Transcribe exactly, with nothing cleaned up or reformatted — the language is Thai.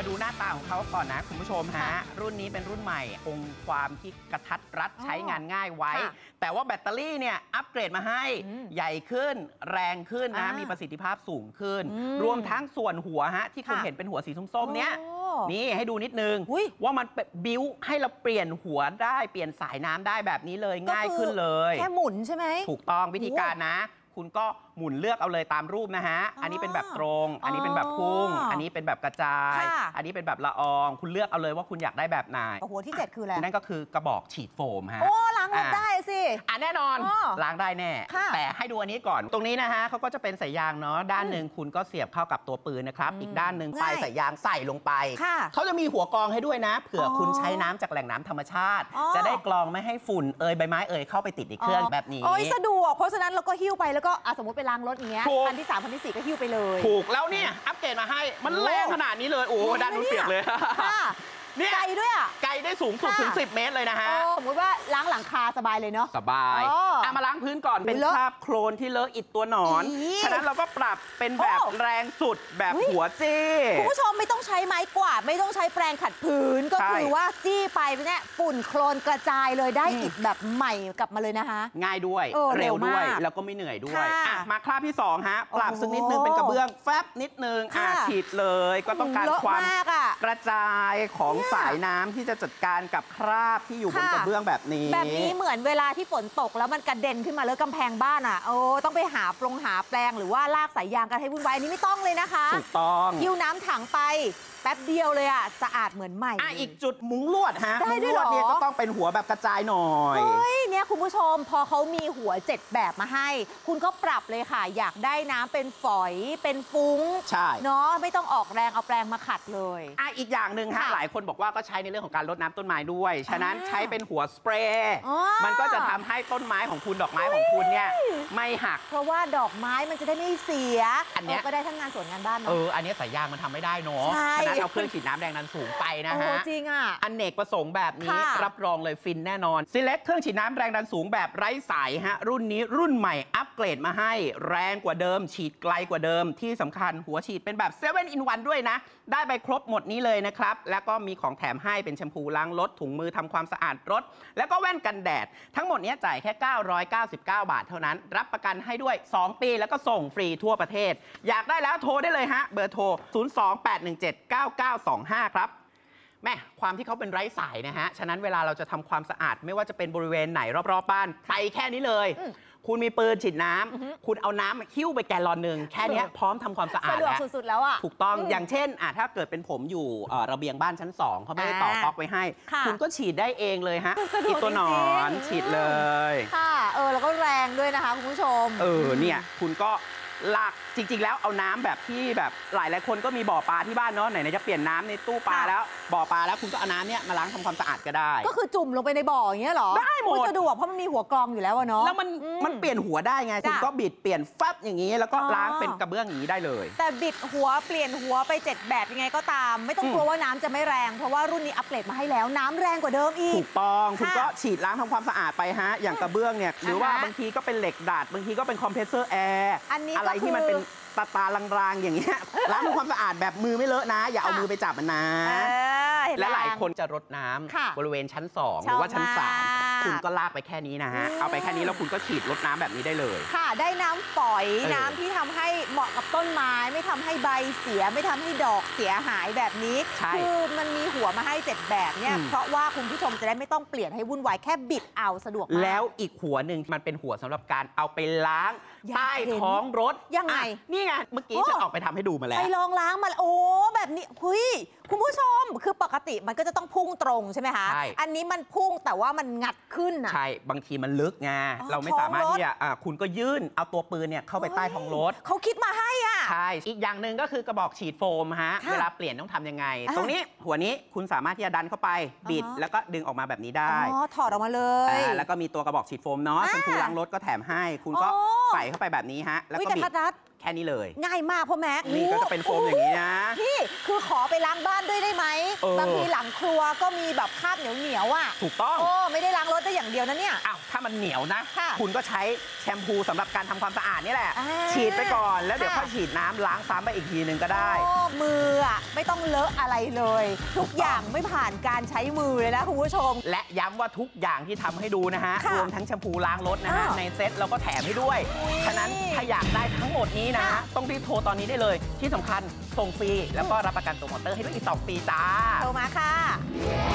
มาดูหน้าตาของเขาก่อนนะคุณผู้ชมฮะรุ่นนี้เป็นรุ่นใหม่คงความที่กระทัดรัดใช้งานง่ายไว้แต่ว่าแบตเตอรี่เนี่ยอัปเกรดมาให้ใหญ่ขึ้นแรงขึ้นนะมีประสิทธิภาพสูงขึ้นรวมทั้งส่วนหัวฮะที่คุณเห็นเป็นหัวสีส้มๆเนี้ยนี่ให้ดูนิดนึงว่ามันบิ้วให้เราเปลี่ยนหัวได้เปลี่ยนสายน้ำได้แบบนี้เลยง่ายขึ้นเลยแค่หมุนใช่ไหมถูกต้องวิธีการนะคุณก็หมุนเลือกเอาเลยตามรูปนะฮะอันนี้เป็นแบบตรงอันนี้เป็นแบบพุ่งอันนี้เป็นแบบกระจายอันนี้เป็นแบบละอองคุณเลือกเอาเลยว่าคุณอยากได้แบบไหนหัวที่เจ็ดคืออะไรนั่นก็คือกระบอกฉีดโฟมฮะโอ้ล้างรถได้สิอ่ะแน่นอนล้างได้แน่แต่ให้ดูอันนี้ก่อนตรงนี้นะฮะเขาก็จะเป็นสายยางเนาะด้านหนึ่งคุณก็เสียบเข้ากับตัวปืนนะครับอีกด้านหนึ่งปลายสายยางใส่ลงไปเขาจะมีหัวกรองให้ด้วยนะเผื่อคุณใช้น้ำจากแหล่งน้ำธรรมชาติจะได้กรองไม่ให้ฝุ่นเอยใบไม้เอยเข้าไปติดในเครื่องแบบนี้โอ้ยสะดวกเพราะฉะนั้นเราก็หิ้วไปแล้วก็สมมติไปล้างรถอย่างเงี้ยคันที่สามคันที่สี่ก็หิ้วไปเลยถูกแล้วเนี่ยอัปเกรดมาให้มันแรงขนาดนี้เลยโอ้ด้านนู้นเปียกเลยไกลด้วยอ่ะไกลได้สูงสุดถึงสิบเมตรเลยนะฮะสมมติว่าล้างหลังคาสบายเลยเนาะสบายเอามาล้างพื้นก่อนเป็นคราบโคลนที่เลอะอิดตัวหนอนฉะนั้นเราก็ปรับเป็นแบบแรงสุดแบบหัวจี้คุณผู้ชมไม่ต้องใช้ไม้กวาดไม่ต้องใช้แปรงขัดพื้นก็คือว่าจี้ไปเนี่ยฝุ่นโคลนกระจายเลยได้อิดแบบใหม่กลับมาเลยนะคะง่ายด้วยเร็วด้วยแล้วก็ไม่เหนื่อยด้วยมาคราบที่สองฮะปรับสักนิดนึงเป็นกระเบื้องแฟบนิดนึงอ่าฉีดเลยก็ต้องการความกระจายของสายน้ำที่จะจัดการกับคราบที่อยู่บนกระเบื้องแบบนี้แบบนี้เหมือนเวลาที่ฝนตกแล้วมันกระเด็นขึ้นมาเลยกำแพงบ้านอ่ะโอ้ต้องไปหาปรงหาแปลงหรือว่าลากสายยางกันให้วุ่นวายอันนี้ไม่ต้องเลยนะคะถูกต้องหิ้วน้ำถังไปแป๊บเดียวเลยอ่ะสะอาดเหมือนใหม่อ่ะอีกจุดมุ้งลวดฮะมุ้งลวดเนี่ยก็ต้องเป็นหัวแบบกระจายหน่อยเฮ้ยเนี่ยคุณผู้ชมพอเขามีหัวเจ็ดแบบมาให้คุณก็ปรับเลยค่ะอยากได้น้ำเป็นฝอยเป็นฟุ้งใช่เนาะไม่ต้องออกแรงเอาแปรงมาขัดเลยอ่ะอีกอย่างหนึ่งฮะหลายคนบอกว่าก็ใช้ในเรื่องของการรดน้ำต้นไม้ด้วยฉะนั้นใช้เป็นหัวสเปรย์มันก็จะทำให้ต้นไม้ของคุณดอกไม้ของคุณเนี่ยไม่หักเพราะว่าดอกไม้มันจะได้ไม่เสียอันนี้ก็ได้ทั้งงานสวนงานบ้านเนาะเอออันนี้สายยางมันทำไม่ได้เนาะฉะนั้นเอาเครื่องฉีดน้ำแรงดันสูงไปนะฮะจริงอ่ะอเนกประสงค์แบบนี้รับรองเลยฟินแน่นอน Select เครื่องฉีดน้ำแรงดันสูงแบบไร้สายฮะรุ่นนี้รุ่นใหม่อัปเกรดมาให้แรงกว่าเดิมฉีดไกลกว่าเดิมที่สำคัญหัวฉีดเป็นแบบเซเว่น in วันด้วยนะได้ไปครบหมดนี้เลยนะครับแล้วก็มีของแถมให้เป็นแชมพูล้างรถถุงมือทำความสะอาดรถแล้วก็แว่นกันแดดทั้งหมดนี้จ่ายแค่เก้าร้อยเก้าสิบเก้าบาทเท่านั้นรับประกันให้ด้วยสองปีแล้วก็ส่งฟรีทั่วประเทศอยากได้แล้วโทรได้เลยฮะเบอร์โทรศูนย์ สอง แปด หนึ่ง เจ็ด เก้า เก้า สอง ห้าครับแม่ความที่เขาเป็นไร้สายนะฮะฉะนั้นเวลาเราจะทำความสะอาดไม่ว่าจะเป็นบริเวณไหนรอบๆบ้านไปแค่นี้เลยคุณมีปืนฉีดน้ำคุณเอาน้ำคิ้วไปแกลลอนหนึ่งแค่นี้พร้อมทำความสะอาดแล้วสุดๆแล้วอ่ะถูกต้องอย่างเช่นอ่ะถ้าเกิดเป็นผมอยู่ระเบียงบ้านชั้นสองเขาไม่ได้ต่อก๊อกไว้ให้คุณก็ฉีดได้เองเลยฮะอีกตัวหนอนฉีดเลยค่ะเออแล้วก็แรงด้วยนะคะคุณผู้ชมเออเนี่ยคุณก็หลักจริงๆแล้วเอาน้ำแบบที่แบบหลายหลายคนก็มีบ่อปลาที่บ้านเนาะไหนๆจะเปลี่ยนน้ำในตู้ปลาแล้วบ่อปลาแล้วคุณก็เอาน้ำเนี่ยมาล้างทำความสะอาดก็ได้ก็คือจุ่มลงไปในบ่ออย่างเงี้ยหรอได้หมดสะดวกเพราะมันมีหัวกรองอยู่แล้วเนาะแล้วมันมันเปลี่ยนหัวได้ไงคุณก็บิดเปลี่ยนฟับอย่างนี้แล้วก็ล้างเป็นกระเบื้องอย่างนี้ได้เลยแต่บิดหัวเปลี่ยนหัวไปเจ็ดแบบยังไงก็ตามไม่ต้องกลัวว่าน้ำจะไม่แรงเพราะว่ารุ่นนี้อัปเกรดมาให้แล้วน้ำแรงกว่าเดิมอีกถูกต้องคุณก็ฉีดล้างทำความสะอาดไปฮะอย่างกระเบื้องเนี่ยหรือว่าบางทีก็เป็นเหล็กดัดบางทีก็เป็นคอมเพรสเซอร์แอร์อะไรที่มันเป็นตาตาลางๆอย่างเงี้ยล้างทำความสะอาดแบบมือไม่เลอะนะอย่าเอามือไปจับมันนะและหลายคนจะรดน้ำบริเวณชั้นสองหรือว่าชั้นสามคุณก็ลากไปแค่นี้นะฮะเอาไปแค่นี้แล้วคุณก็ฉีดรดน้ำแบบนี้ได้เลยค่ะได้น้ำฝอยน้ำที่ทำให้เหมาะกับต้นไม้ไม่ทำให้ใบเสียไม่ทำให้ดอกเสียหายแบบนี้คือมันมีหัวมาให้เจ็ดแบบเนี่ยเพราะว่าคุณผู้ชมจะได้ไม่ต้องเปลี่ยนให้วุ่นวายแค่บิดเอาสะดวกแล้วอีกหัวหนึ่งมันเป็นหัวสำหรับการเอาไปล้างใต้ท้องรถยังไงนี่ไงเมื่อกี้จะออกไปทำให้ดูมาแล้วไปลองล้างมาโอ้แบบนี้คุยคุณผู้ชมคือปกติมันก็จะต้องพุ่งตรงใช่ไหมคะอันนี้มันพุ่งแต่ว่ามันงัดขึ้นอ่ะใช่บางทีมันลึกไงเราไม่สามารถที่จะคุณก็ยื่นเอาตัวปืนเนี่ยเข้าไปใต้ท้องรถเขาคิดมาให้อ่ะใช่อีกอย่างหนึ่งก็คือกระบอกฉีดโฟมฮะเวลาเปลี่ยนต้องทำยังไงตรงนี้หัวนี้คุณสามารถที่จะดันเข้าไปบิดแล้วก็ดึงออกมาแบบนี้ได้อ๋อถอดออกมาเลยแล้วก็มีตัวกระบอกฉีดโฟมเนาะแชมพูล้างรถก็แถมให้คุณก็ใส่เข้าไปแบบนี้ฮะแล้วก็บิดแค่นี้เลยง่ายมากพ่อแม็กนี่ก็จะเป็นโฟมอย่างนี้นะพี่คือขอไปล้างบ้านด้วยได้ไหมบางทีหลังครัวก็มีแบบคราบเหนียวเหนียวอ่ะถูกต้องโอ้ไม่ได้ล้างรถได้อย่างเดียวนะเนี่ยอ้าวถ้ามันเหนียวนะคุณก็ใช้แชมพูสำหรับการทำความสะอาดนี่แหละฉีดไปก่อนแล้วเดี๋ยวค่อยฉีดน้ำล้างซ้ำไปอีกทีหนึ่งก็ได้โอ้มืออ่ะไม่ต้องเลอะอะไรเลย ทุกอย่างไม่ผ่านการใช้มือเลยนะคุณผู้ชมและย้ำว่าทุกอย่างที่ทำให้ดูนะฮะรวมทั้งแชมพูล้างรถนะฮะในเซ็ตเราก็แถมให้ด้วยฉะนั้นถ้าอยากได้ทั้งหมดนี้นะต้องรีบโทรตอนนี้ได้เลยที่สำคัญส่งฟรีแล้วก็รับประกันตัวมอเตอร์ให้ด้วยอีกสองปีจ้าโทรมาค่ะ